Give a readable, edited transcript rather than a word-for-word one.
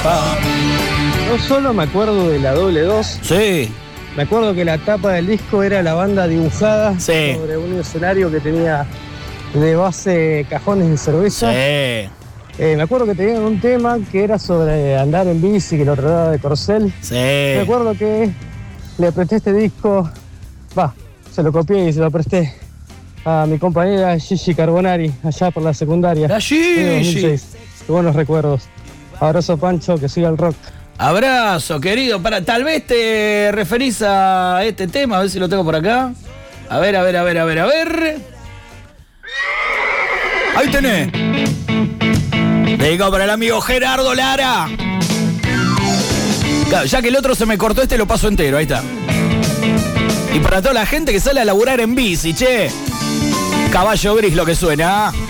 No solo me acuerdo de la doble 2. Sí. Me acuerdo que la tapa del disco era la banda dibujada Sí. sobre un escenario que tenía de base cajones de cerveza. Sí. Me acuerdo que tenían un tema que era sobre andar en bici, que lo trataba de corcel. Sí. Me acuerdo que le presté este disco, se lo copié y se lo presté a mi compañera Gigi Carbonari, allá por la secundaria. La Gigi. En 2006. Qué buenos recuerdos. Abrazo, Pancho, que siga el rock. Abrazo, querido. Tal vez te referís a este tema, a ver si lo tengo por acá. A ver. Ahí tenés. Dedicado para el amigo Gerardo Lara. Claro, ya que el otro se me cortó, lo paso entero, ahí está. Y para toda la gente que sale a laburar en bici, che. Caballo gris lo que suena.